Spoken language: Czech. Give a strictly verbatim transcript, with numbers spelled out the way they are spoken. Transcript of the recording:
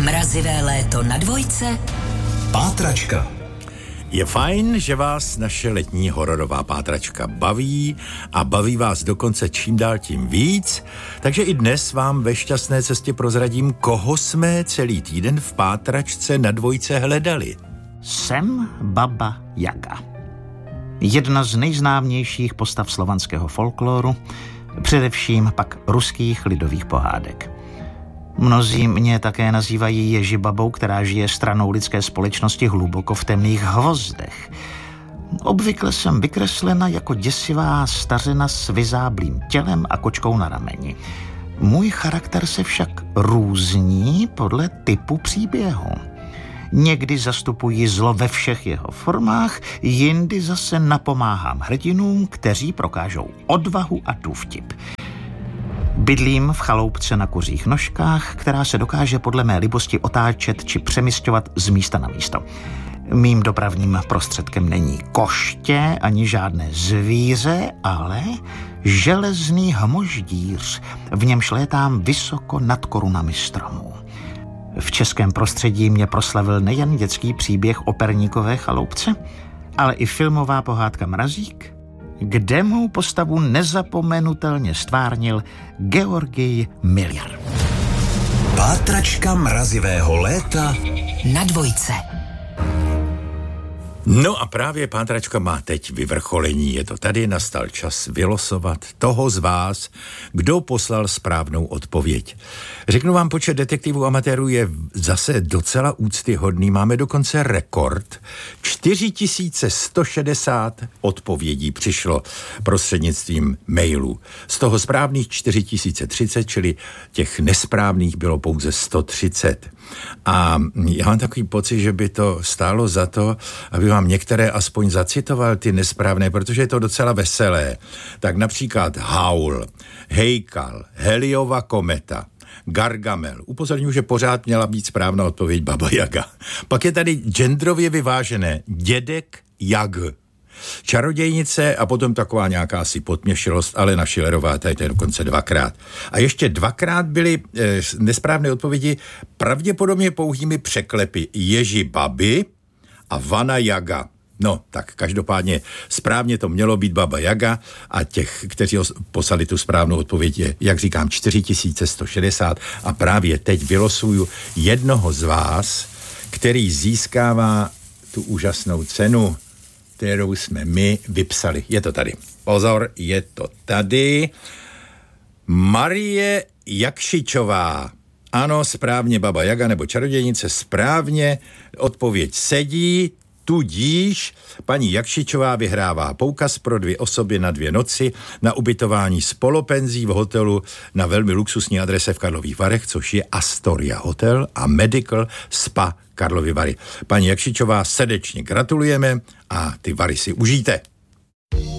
Mrazivé léto na dvojce. Pátračka. Je fajn, že vás naše letní hororová pátračka baví a baví vás dokonce čím dál tím víc, takže i dnes vám ve šťastné cestě prozradím, koho jsme celý týden v pátračce na dvojce hledali. Jsem Baba Jaga. Jedna z nejznámějších postav slovanského folkloru, především pak ruských lidových pohádek. Mnozí mě také nazývají Ježibabou, která žije stranou lidské společnosti hluboko v temných hvozdech. Obvykle jsem vykreslena jako děsivá stařena s vyzáblým tělem a kočkou na rameni. Můj charakter se však různí podle typu příběhu. Někdy zastupuji zlo ve všech jeho formách, jindy zase napomáhám hrdinům, kteří prokážou odvahu a důvtip. Bydlím v chaloupce na kuřích nožkách, která se dokáže podle mé libosti otáčet či přemisťovat z místa na místo. Mým dopravním prostředkem není koště ani žádné zvíře, ale železný hmoždíř, v němž létám vysoko nad korunami stromů. V českém prostředí mě proslavil nejen dětský příběh o perníkové chaloupce, ale i filmová pohádka Mrazík, kde mou postavu nezapomenutelně stvárnil Georgij Miller. Pátračka mrazivého léta na dvojce. No a právě pátračka má teď vyvrcholení. Je to tady, nastal čas vylosovat toho z vás, kdo poslal správnou odpověď. Řeknu vám, počet detektivů amatérů je zase docela úctyhodný. Máme dokonce rekord. čtyři tisíce sto šedesát odpovědí přišlo prostřednictvím mailů. Z toho správných čtyři tisíce třicet, čili těch nesprávných bylo pouze sto třicet. A já mám takový pocit, že by to stálo za to, aby vám některé aspoň zacitoval ty nesprávné, protože je to docela veselé. Tak například Haul, Hejkal, Heliova kometa, Gargamel. Upozorňuji, že pořád měla být správná odpověď Baba Jaga. Pak je tady genderově vyvážené Dědek Jag, Čarodějnice a potom taková nějaká si podměšilost, ale na Schillerová, tady to je dokonce dvakrát. A ještě dvakrát byly e, nesprávné odpovědi pravděpodobně pouhými překlepy Ježibaby a Vana Jaga. No, tak každopádně správně to mělo být Baba Jaga a těch, kteří poslali tu správnou odpověď je, jak říkám, čtyři tisíce sto šedesát a právě teď vylosuju jednoho z vás, který získává tu úžasnou cenu, kterou jsme my vypsali. Je to tady. Pozor, je to tady. Marie Jakšičová. Ano, správně Baba Jaga nebo Čarodějnice, správně odpověď sedí, tudíž paní Jakšičová vyhrává poukaz pro dvě osoby na dvě noci na ubytování s polopenzí v hotelu na velmi luxusní adrese v Karlových Varech, což je Astoria Hotel a Medical Spa Karlovy Vary. Paní Jakšičová, srdečně gratulujeme a ty Vary si užijte.